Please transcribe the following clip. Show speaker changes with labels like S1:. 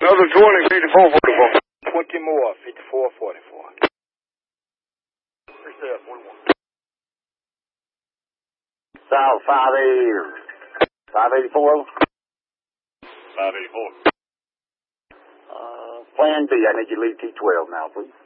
S1: Another 20, 5444.
S2: 20 more, 5444.
S3: South 584.
S4: 584.
S3: Plan B, I need you to leave T12 now, please.